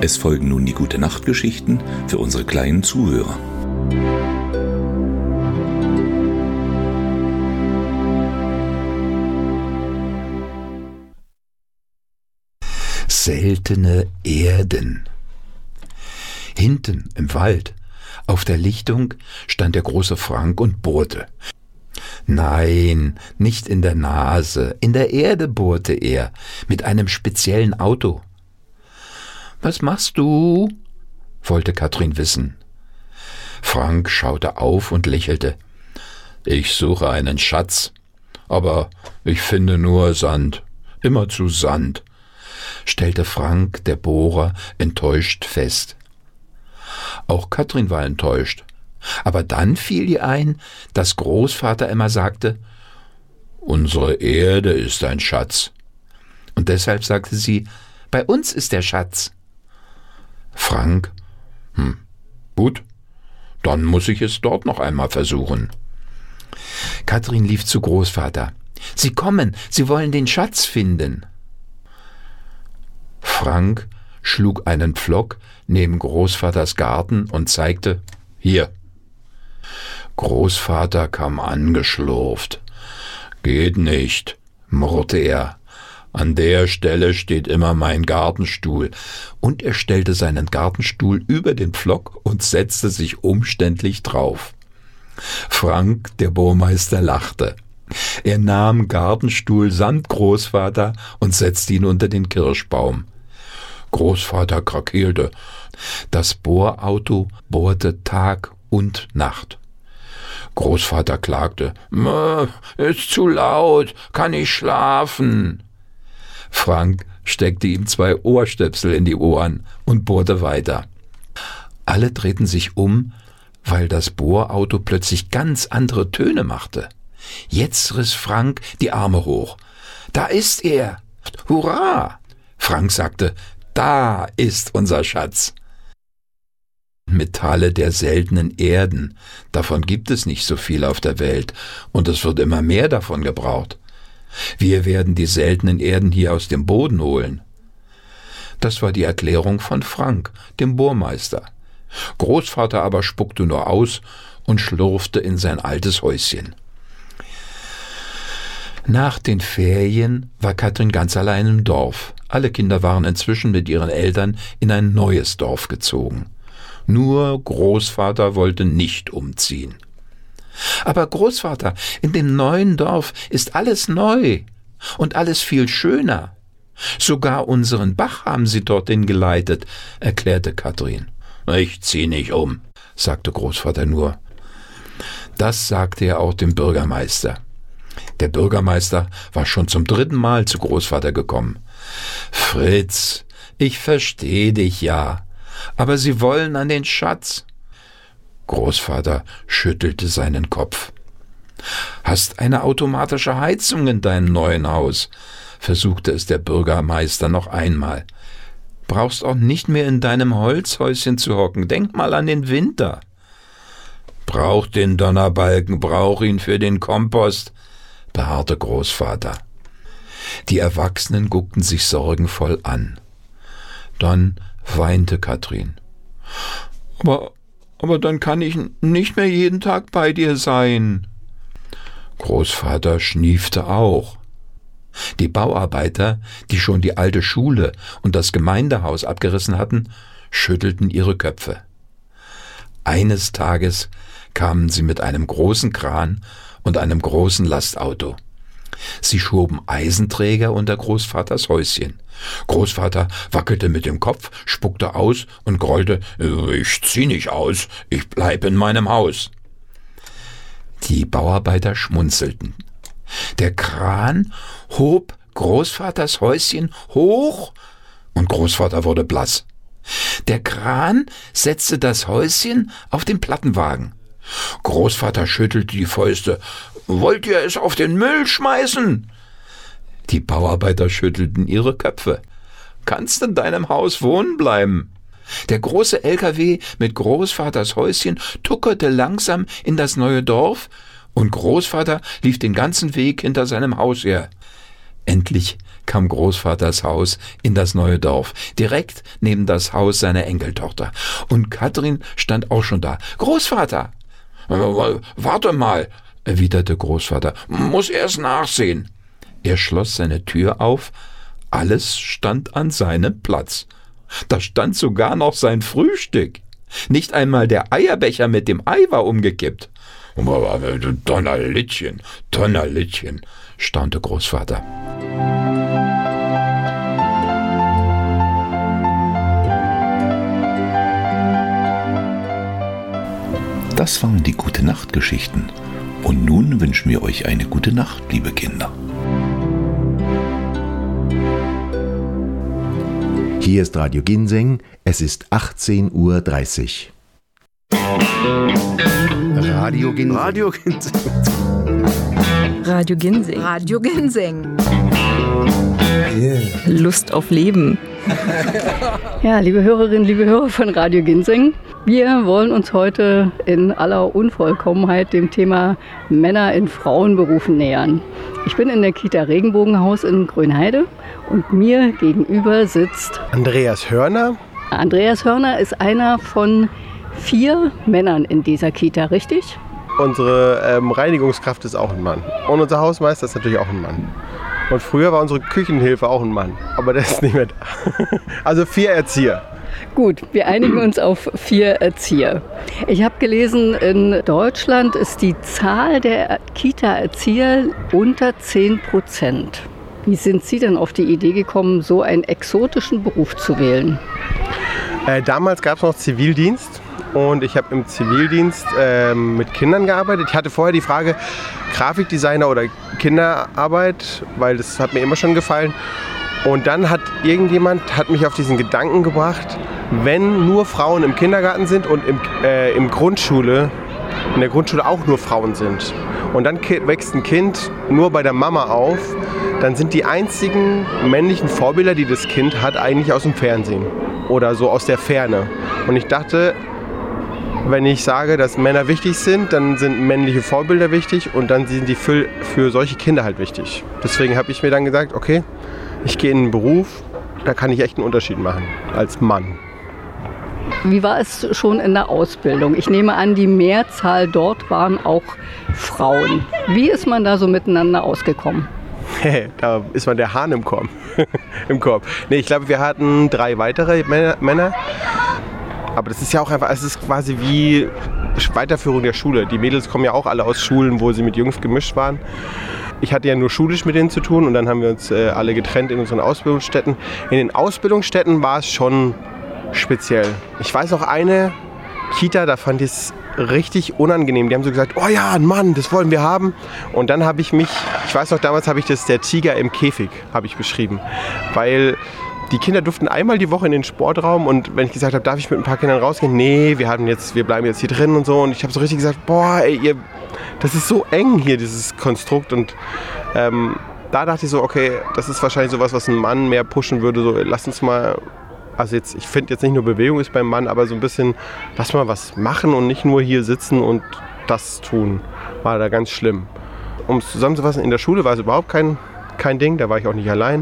Es folgen nun die Gute-Nacht-Geschichten für unsere kleinen Zuhörer. Seltene Erden. Hinten im Wald, auf der Lichtung, stand der große Frank und bohrte. Nein, nicht in der Nase, in der Erde bohrte er, mit einem speziellen Auto. »Was machst du?« wollte Katrin wissen. Frank schaute auf und lächelte. »Ich suche einen Schatz, aber ich finde nur Sand, immerzu Sand«, stellte Frank, der Bohrer, enttäuscht fest. Auch Katrin war enttäuscht. Aber dann fiel ihr ein, dass Großvater immer sagte, »Unsere Erde ist ein Schatz.« Und deshalb sagte sie, »Bei uns ist der Schatz.« Frank, gut, dann muss ich es dort noch einmal versuchen. Katrin lief zu Großvater. »Sie kommen, Sie wollen den Schatz finden.« Frank schlug einen Pflock neben Großvaters Garten und zeigte, »Hier.« Großvater kam angeschlurft. »Geht nicht«, murrte er. »An der Stelle steht immer mein Gartenstuhl.« Und er stellte seinen Gartenstuhl über den Pflock und setzte sich umständlich drauf. Frank, der Bohrmeister, lachte. Er nahm Gartenstuhl samt Großvater und setzte ihn unter den Kirschbaum. Großvater krakeelte. Das Bohrauto bohrte Tag und Nacht. Großvater klagte, »Ist zu laut, kann ich schlafen?« Frank steckte ihm 2 Ohrstöpsel in die Ohren und bohrte weiter. Alle drehten sich um, weil das Bohrauto plötzlich ganz andere Töne machte. Jetzt riss Frank die Arme hoch. »Da ist er! Hurra!« Frank sagte, »Da ist unser Schatz!« Metalle der seltenen Erden, davon gibt es nicht so viel auf der Welt, und es wird immer mehr davon gebraucht. Wir werden die seltenen Erden hier aus dem Boden holen. Das war die Erklärung von Frank, dem Bohrmeister. Großvater aber spuckte nur aus und schlurfte in sein altes Häuschen. Nach den Ferien war Katrin ganz allein im Dorf. Alle Kinder waren inzwischen mit ihren Eltern in ein neues Dorf gezogen. Nur Großvater wollte nicht umziehen. »Aber Großvater, in dem neuen Dorf ist alles neu und alles viel schöner. Sogar unseren Bach haben Sie dorthin geleitet«, erklärte Katrin. »Ich zieh nicht um«, sagte Großvater nur. Das sagte er auch dem Bürgermeister. Der Bürgermeister war schon zum 3. Mal zu Großvater gekommen. »Fritz, ich verstehe dich ja, aber Sie wollen an den Schatz.« Großvater schüttelte seinen Kopf. »Hast eine automatische Heizung in deinem neuen Haus?«, versuchte es der Bürgermeister noch einmal. »Brauchst auch nicht mehr in deinem Holzhäuschen zu hocken. Denk mal an den Winter.« »Brauch den Donnerbalken, brauch ihn für den Kompost«, beharrte Großvater. Die Erwachsenen guckten sich sorgenvoll an. Dann weinte Katrin. Aber dann kann ich nicht mehr jeden Tag bei dir sein.« Großvater schniefte auch. Die Bauarbeiter, die schon die alte Schule und das Gemeindehaus abgerissen hatten, schüttelten ihre Köpfe. Eines Tages kamen sie mit einem großen Kran und einem großen Lastauto. Sie schoben Eisenträger unter Großvaters Häuschen. Großvater wackelte mit dem Kopf, spuckte aus und grollte, »Ich zieh nicht aus, ich bleib in meinem Haus.« Die Bauarbeiter schmunzelten. Der Kran hob Großvaters Häuschen hoch und Großvater wurde blass. Der Kran setzte das Häuschen auf den Plattenwagen. Großvater schüttelte die Fäuste. »Wollt ihr es auf den Müll schmeißen?« Die Bauarbeiter schüttelten ihre Köpfe. »Kannst in deinem Haus wohnen bleiben?« Der große LKW mit Großvaters Häuschen tuckerte langsam in das neue Dorf und Großvater lief den ganzen Weg hinter seinem Haus her. Endlich kam Großvaters Haus in das neue Dorf, direkt neben das Haus seiner Enkeltochter. Und Katrin stand auch schon da. »Großvater!« »Warte mal«, erwiderte Großvater, »muss erst nachsehen.« Er schloss seine Tür auf. Alles stand an seinem Platz. Da stand sogar noch sein Frühstück. Nicht einmal der Eierbecher mit dem Ei war umgekippt. »Donnerlittchen, Donnerlittchen«, staunte Großvater. Das waren die Gute-Nacht-Geschichten. Und nun wünschen wir euch eine gute Nacht, liebe Kinder. Hier ist Radio Ginseng, es ist 18:30 Uhr. Radio Ginseng. Radio Ginseng. Radio Ginseng. Radio Ginseng. Yeah. Lust auf Leben. Ja, liebe Hörerinnen, liebe Hörer von Radio Ginseng, wir wollen uns heute in aller Unvollkommenheit dem Thema Männer in Frauenberufen nähern. Ich bin in der Kita Regenbogenhaus in Grünheide und mir gegenüber sitzt Andreas Hörner. Andreas Hörner ist einer von 4 Männern in dieser Kita, richtig? Unsere Reinigungskraft ist auch ein Mann. Und unser Hausmeister ist natürlich auch ein Mann. Und früher war unsere Küchenhilfe auch ein Mann. Aber der ist nicht mehr da. Also 4 Erzieher. Gut, wir einigen uns auf 4 Erzieher. Ich habe gelesen, in Deutschland ist die Zahl der Kita-Erzieher unter 10%. Wie sind Sie denn auf die Idee gekommen, so einen exotischen Beruf zu wählen? Damals gab es noch Zivildienst. Und ich habe im Zivildienst mit Kindern gearbeitet. Ich hatte vorher die Frage, Grafikdesigner oder Kinderarbeit, weil das hat mir immer schon gefallen. Und dann hat irgendjemand mich auf diesen Gedanken gebracht, wenn nur Frauen im Kindergarten sind und in der Grundschule auch nur Frauen sind und dann wächst ein Kind nur bei der Mama auf, dann sind die einzigen männlichen Vorbilder, die das Kind hat, eigentlich aus dem Fernsehen oder so aus der Ferne. Und ich dachte, wenn ich sage, dass Männer wichtig sind, dann sind männliche Vorbilder wichtig und dann sind die für solche Kinder halt wichtig. Deswegen habe ich mir dann gesagt, okay, ich gehe in einen Beruf, da kann ich echt einen Unterschied machen als Mann. Wie war es schon in der Ausbildung? Ich nehme an, die Mehrzahl dort waren auch Frauen. Wie ist man da so miteinander ausgekommen? Da ist man der Hahn im Korb. Nee, ich glaube, wir hatten 3 weitere Männer. Aber das ist ja auch einfach, es ist quasi wie Weiterführung der Schule. Die Mädels kommen ja auch alle aus Schulen, wo sie mit Jungs gemischt waren. Ich hatte ja nur schulisch mit denen zu tun und dann haben wir uns alle getrennt in unseren Ausbildungsstätten. In den Ausbildungsstätten war es schon speziell. Ich weiß auch eine Kita, da fand ich es richtig unangenehm. Die haben so gesagt, oh ja, ein Mann, das wollen wir haben. Und dann habe ich weiß noch, damals habe ich das der Tiger im Käfig, habe ich beschrieben. Weil die Kinder durften einmal die Woche in den Sportraum und wenn ich gesagt habe, darf ich mit ein paar Kindern rausgehen? Nee, wir bleiben jetzt hier drin und so. Und ich habe so richtig gesagt, boah, ey, das ist so eng hier, dieses Konstrukt. Und da dachte ich so, okay, das ist wahrscheinlich sowas, was ein Mann mehr pushen würde. So, lass uns mal, also jetzt, ich finde jetzt nicht nur Bewegung ist beim Mann, aber so ein bisschen, lass mal was machen und nicht nur hier sitzen und das tun. War da ganz schlimm. Um es zusammenzufassen, in der Schule war es überhaupt kein Ding, da war ich auch nicht allein.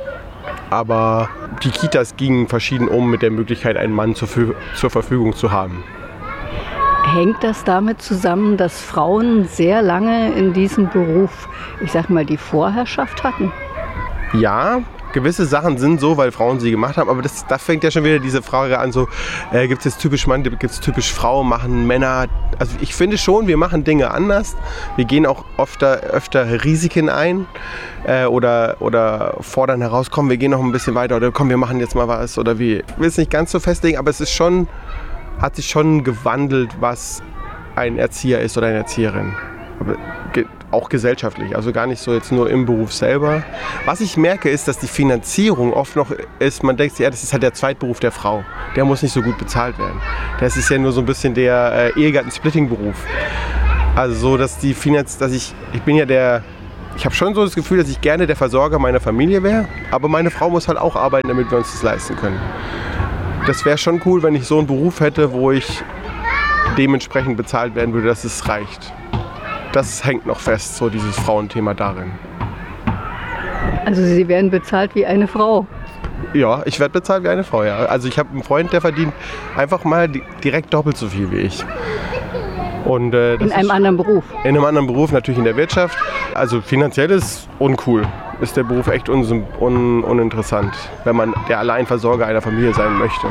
Aber die Kitas gingen verschieden um mit der Möglichkeit, einen Mann zur Verfügung zu haben. Hängt das damit zusammen, dass Frauen sehr lange in diesem Beruf, ich sag mal, die Vorherrschaft hatten? Ja, gewisse Sachen sind so, weil Frauen sie gemacht haben, aber da fängt ja schon wieder diese Frage an, so gibt es jetzt typisch Mann, gibt es typisch Frau, machen Männer, also ich finde schon, wir machen Dinge anders, wir gehen auch öfter Risiken ein oder fordern heraus, komm, wir gehen noch ein bisschen weiter oder komm, wir machen jetzt mal was oder wie, ich will es nicht ganz so festlegen, aber es ist schon, hat sich schon gewandelt, was ein Erzieher ist oder eine Erzieherin. Aber auch gesellschaftlich, also gar nicht so jetzt nur im Beruf selber. Was ich merke, ist, dass die Finanzierung oft noch ist, man denkt, ja, das ist halt der Zweitberuf der Frau. Der muss nicht so gut bezahlt werden. Das ist ja nur so ein bisschen der Ehegatten-Splitting-Beruf. Also so, dass die ich habe schon so das Gefühl, dass ich gerne der Versorger meiner Familie wäre, aber meine Frau muss halt auch arbeiten, damit wir uns das leisten können. Das wäre schon cool, wenn ich so einen Beruf hätte, wo ich dementsprechend bezahlt werden würde, dass es reicht. Das hängt noch fest, so dieses Frauenthema darin. Also Sie werden bezahlt wie eine Frau? Ja, ich werde bezahlt wie eine Frau, ja. Also ich habe einen Freund, der verdient einfach mal direkt doppelt so viel wie ich. Und, in einem anderen Beruf? In einem anderen Beruf, natürlich in der Wirtschaft. Also finanziell ist uncool. Ist der Beruf echt uninteressant, wenn man der Alleinversorger einer Familie sein möchte.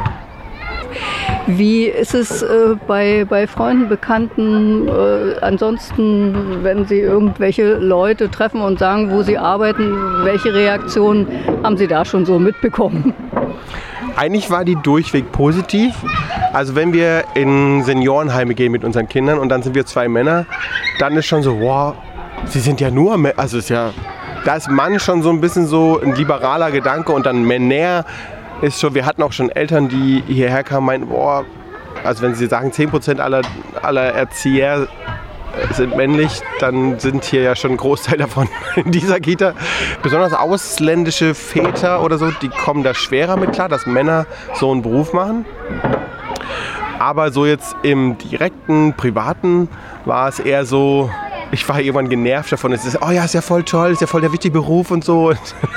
Wie ist es bei Freunden, Bekannten, ansonsten, wenn Sie irgendwelche Leute treffen und sagen, wo Sie arbeiten, welche Reaktionen haben Sie da schon so mitbekommen? Eigentlich war die durchweg positiv. Also wenn wir in Seniorenheime gehen mit unseren Kindern und dann sind wir 2 Männer, dann ist schon so, wow, Sie sind ja nur Männer. Also ist ja, da ist Mann schon so ein bisschen so ein liberaler Gedanke und dann Männer ist schon, wir hatten auch schon Eltern, die hierher kamen, meinten, boah, also wenn sie sagen 10% aller Erzieher sind männlich, dann sind hier ja schon ein Großteil davon in dieser Kita. Besonders ausländische Väter oder so, die kommen da schwerer mit klar, dass Männer so einen Beruf machen. Aber so jetzt im direkten, privaten war es eher so, ich war irgendwann genervt davon. Es ist, oh ja, ist ja voll toll, ist ja voll der wichtige Beruf und so.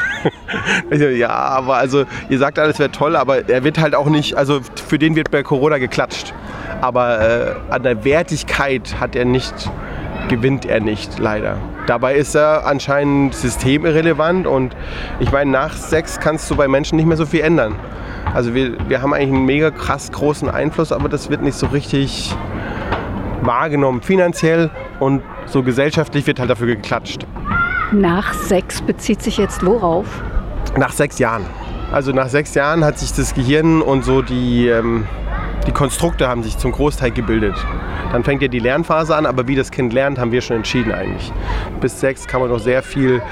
Ja, aber also ihr sagt alles wäre toll, aber er wird halt auch nicht, also für den wird bei Corona geklatscht. Aber an der Wertigkeit gewinnt er nicht, leider. Dabei ist er anscheinend systemirrelevant und ich meine, nach 6 kannst du bei Menschen nicht mehr so viel ändern. Also wir haben eigentlich einen mega krass großen Einfluss, aber das wird nicht so richtig wahrgenommen, finanziell und so gesellschaftlich wird halt dafür geklatscht. Nach 6 bezieht sich jetzt worauf? Nach 6 Jahren. Also nach 6 Jahren hat sich das Gehirn und so die Konstrukte haben sich zum Großteil gebildet. Dann fängt ja die Lernphase an, aber wie das Kind lernt, haben wir schon entschieden eigentlich. Bis 6 kann man noch sehr viel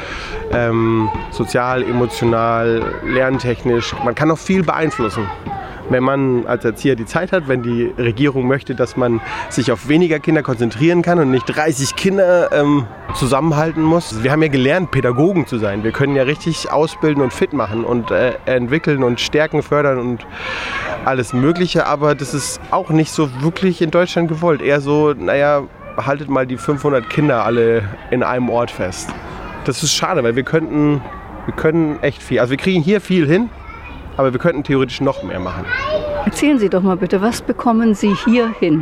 sozial, emotional, lerntechnisch, man kann noch viel beeinflussen. Wenn man als Erzieher die Zeit hat, wenn die Regierung möchte, dass man sich auf weniger Kinder konzentrieren kann und nicht 30 Kinder zusammenhalten muss. Wir haben ja gelernt, Pädagogen zu sein. Wir können ja richtig ausbilden und fit machen und entwickeln und stärken, fördern und alles Mögliche. Aber das ist auch nicht so wirklich in Deutschland gewollt. Eher so, naja, haltet mal die 500 Kinder alle in einem Ort fest. Das ist schade, weil wir können echt viel. Also wir kriegen hier viel hin. Aber wir könnten theoretisch noch mehr machen. Erzählen Sie doch mal bitte, was bekommen Sie hier hin?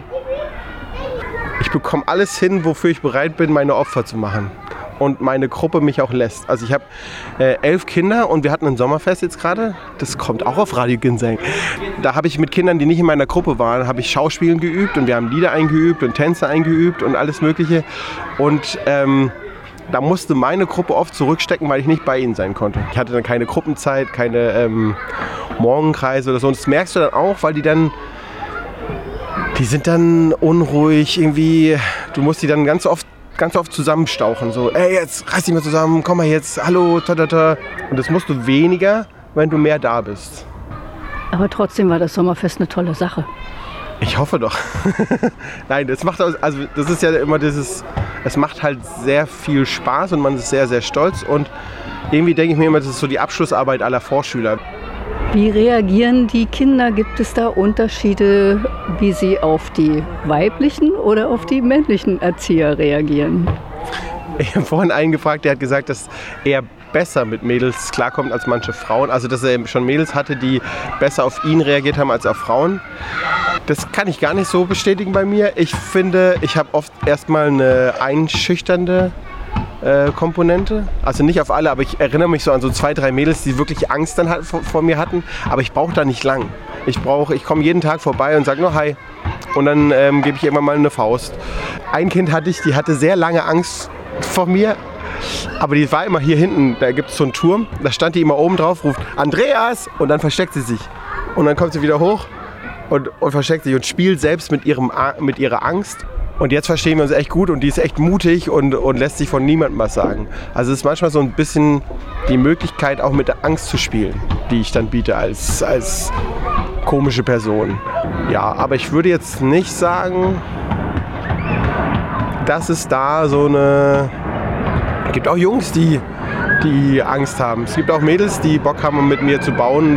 Ich bekomme alles hin, wofür ich bereit bin, meine Opfer zu machen. Und meine Gruppe mich auch lässt. Also ich habe 11 Kinder und wir hatten ein Sommerfest jetzt gerade. Das kommt auch auf Radio Ginseng. Da habe ich mit Kindern, die nicht in meiner Gruppe waren, habe ich Schauspielen geübt und wir haben Lieder eingeübt und Tänze eingeübt und alles Mögliche. Und da musste meine Gruppe oft zurückstecken, weil ich nicht bei ihnen sein konnte. Ich hatte dann keine Gruppenzeit, keine Morgenkreise oder so. Und das merkst du dann auch, weil die sind dann unruhig irgendwie. Du musst die dann ganz oft zusammenstauchen. So, ey, jetzt reiß dich mal zusammen, komm mal jetzt, hallo, ta. Und das musst du weniger, wenn du mehr da bist. Aber trotzdem war das Sommerfest eine tolle Sache. Ich hoffe doch. Nein, das ist ja immer es macht halt sehr viel Spaß und man ist sehr, sehr stolz und irgendwie denke ich mir immer, das ist so die Abschlussarbeit aller Vorschüler. Wie reagieren die Kinder? Gibt es da Unterschiede, wie sie auf die weiblichen oder auf die männlichen Erzieher reagieren? Ich habe vorhin einen gefragt, der hat gesagt, dass er besser mit Mädels klarkommt als manche Frauen. Also dass er schon Mädels hatte, die besser auf ihn reagiert haben als auf Frauen. Das kann ich gar nicht so bestätigen bei mir. Ich finde, ich habe oft erstmal eine einschüchternde Komponente. Also nicht auf alle, aber ich erinnere mich so an so 2, 3 Mädels, die wirklich Angst dann vor mir hatten. Aber ich brauche da nicht lang. Ich komme jeden Tag vorbei und sage nur Hi. Und dann gebe ich immer mal eine Faust. Ein Kind die hatte sehr lange Angst vor mir. Aber die war immer hier hinten, da gibt es so einen Turm. Da stand die immer oben drauf, ruft Andreas und dann versteckt sie sich. Und dann kommt sie wieder hoch und versteckt sich und spielt selbst mit ihrer Angst. Und jetzt verstehen wir uns echt gut und die ist echt mutig und lässt sich von niemandem was sagen. Also es ist manchmal so ein bisschen die Möglichkeit, auch mit der Angst zu spielen, die ich dann biete als komische Person. Ja, aber ich würde jetzt nicht sagen, dass es da so eine... Es gibt auch Jungs, die Angst haben. Es gibt auch Mädels, die Bock haben, mit mir zu bauen.